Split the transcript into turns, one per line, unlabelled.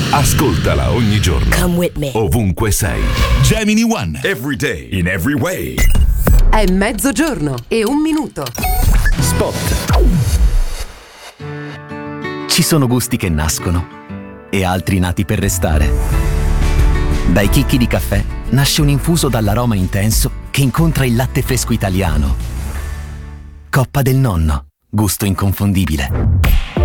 Ascoltala ogni giorno.
Come with me.
Ovunque sei.
Gemini One.
Every day. In every way.
È mezzogiorno e 1 minuto.
Spot.
Ci sono gusti che nascono e altri nati per restare. Dai chicchi di caffè nasce un infuso dall'aroma intenso che incontra il latte fresco italiano. Coppa del Nonno, gusto inconfondibile.